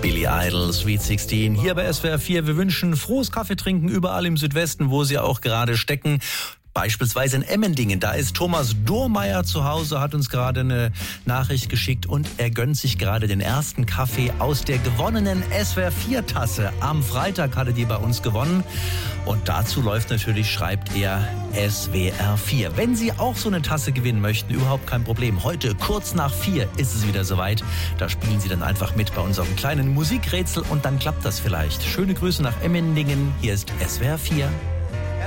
Billy Idol, Sweet 16, hier bei SWR 4. Wir wünschen frohes Kaffeetrinken überall im Südwesten, wo Sie auch gerade stecken. Beispielsweise in Emmendingen, da ist Thomas Dohrmeier zu Hause, hat uns gerade eine Nachricht geschickt und er gönnt sich gerade den ersten Kaffee aus der gewonnenen SWR 4 Tasse. Am Freitag hatte die bei uns gewonnen und dazu läuft natürlich, schreibt er, SWR 4. Wenn Sie auch so eine Tasse gewinnen möchten, überhaupt kein Problem. Heute kurz nach 4 ist es wieder soweit. Da spielen Sie dann einfach mit bei unserem kleinen Musikrätsel und dann klappt das vielleicht. Schöne Grüße nach Emmendingen, hier ist SWR 4.